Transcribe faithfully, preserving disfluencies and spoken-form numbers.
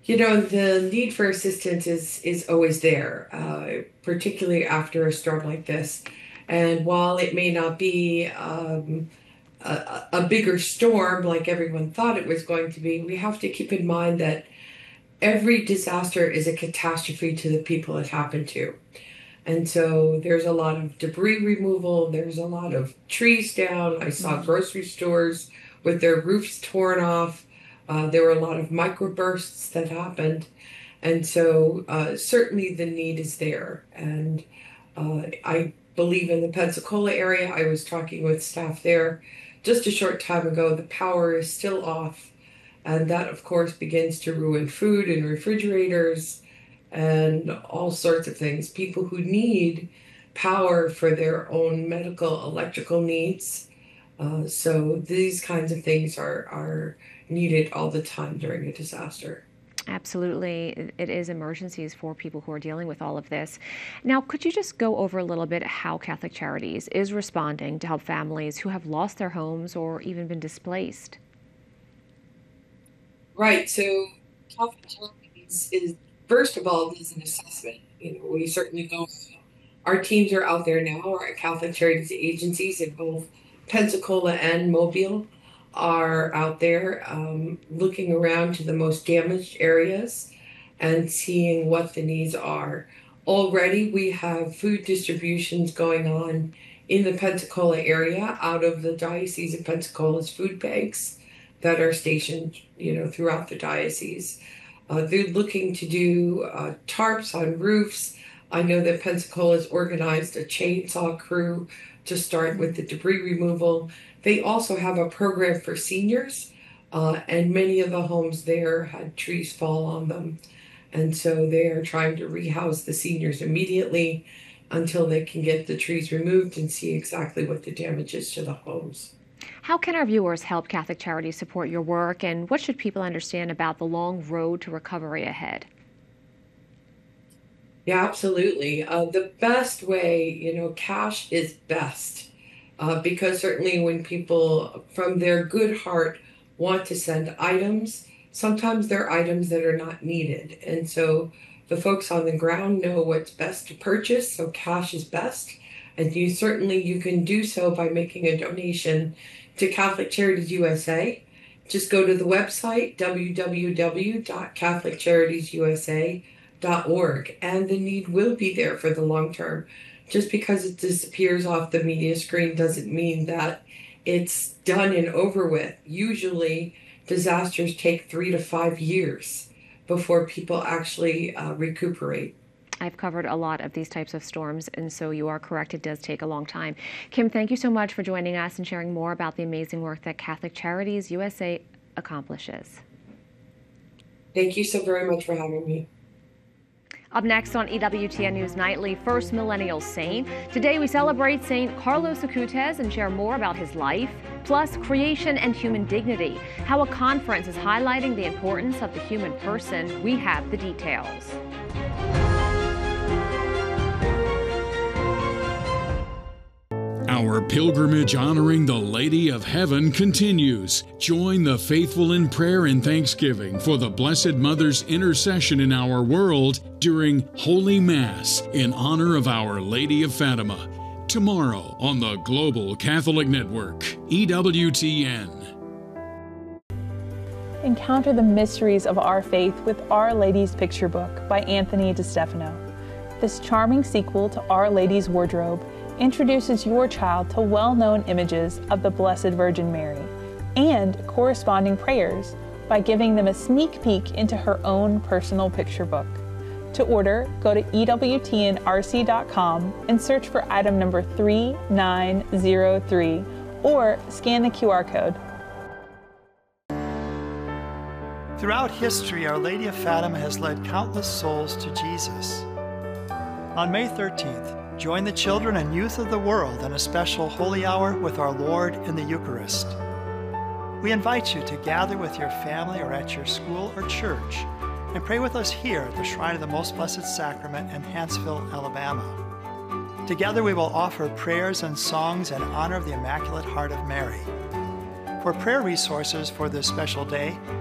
You know, the need for assistance is is always there, uh, particularly after a storm like this. And while it may not be um, a, a bigger storm like everyone thought it was going to be, we have to keep in mind that every disaster is a catastrophe to the people it happened to. And so there's a lot of debris removal, there's a lot of trees down. I saw grocery stores with their roofs torn off. Uh, there were a lot of microbursts that happened. And so uh, certainly the need is there. And uh, I believe in the Pensacola area, I was talking with staff there just a short time ago. The power is still off. And that, of course, begins to ruin food and refrigerators and all sorts of things. People who need power for their own medical, electrical needs. Uh, so these kinds of things are, are needed all the time during a disaster. Absolutely. It is emergencies for people who are dealing with all of this. Now, could you just go over a little bit how Catholic Charities is responding to help families who have lost their homes or even been displaced? Right. So Catholic Charities is, first of all, is an assessment. You know, we certainly go. Our teams are out there now. Our Catholic Charities agencies in both Pensacola and Mobile are out there um, looking around to the most damaged areas and seeing what the needs are. Already, we have food distributions going on in the Pensacola area out of the Diocese of Pensacola's food banks that are stationed, you know, throughout the diocese. Uh, they're looking to do uh, tarps on roofs. I know that Pensacola's organized a chainsaw crew to start with the debris removal. They also have a program for seniors, uh, and many of the homes there had trees fall on them. And so they are trying to rehouse the seniors immediately until they can get the trees removed and see exactly what the damage is to the homes. How can our viewers help Catholic Charities support your work, and what should people understand about the long road to recovery ahead? Yeah, absolutely. Uh, the best way, you know, cash is best, uh, because certainly when people from their good heart want to send items, sometimes they're items that are not needed. And so the folks on the ground know what's best to purchase, so cash is best. And you certainly you can do so by making a donation to Catholic Charities U S A. Just go to the website w w w dot catholic charities u s a dot org, and the need will be there for the long term. Just because it disappears off the media screen doesn't mean that it's done and over with. Usually, disasters take three to five years before people actually uh, recuperate. I've covered a lot of these types of storms, and so you are correct, it does take a long time. Kim, thank you so much for joining us and sharing more about the amazing work that Catholic Charities U S A accomplishes. Thank you so very much for having me. Up next on E W T N News Nightly, First Millennial Saint. Today we celebrate Saint Carlos Acutis and share more about his life, plus creation and human dignity, how a conference is highlighting the importance of the human person. We have the details. Our pilgrimage honoring the Lady of Heaven continues. Join the faithful in prayer and thanksgiving for the Blessed Mother's intercession in our world during Holy Mass in honor of Our Lady of Fatima. Tomorrow on the Global Catholic Network, E W T N. Encounter the mysteries of our faith with Our Lady's Picture Book by Anthony DeStefano. This charming sequel to Our Lady's Wardrobe introduces your child to well-known images of the Blessed Virgin Mary and corresponding prayers by giving them a sneak peek into her own personal picture book. To order, go to E W T N R C dot com and search for item number three nine zero three or scan the Q R code. Throughout history, Our Lady of Fatima has led countless souls to Jesus. On May thirteenth, join the children and youth of the world in a special holy hour with our Lord in the Eucharist. We invite you to gather with your family or at your school or church and pray with us here at the Shrine of the Most Blessed Sacrament in Hanceville, Alabama. Together we will offer prayers and songs in honor of the Immaculate Heart of Mary. For prayer resources for this special day,